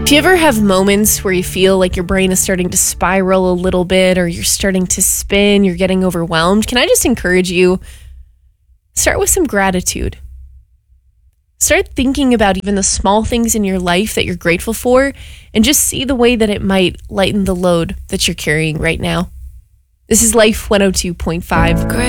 If you ever have moments where you feel like your brain is starting to spiral a little bit, or you're starting to spin, you're getting overwhelmed, can I just encourage you, start with some gratitude. Start thinking about even the small things in your life that you're grateful for, and just see the way that it might lighten the load that you're carrying right now. This is Life 102.5.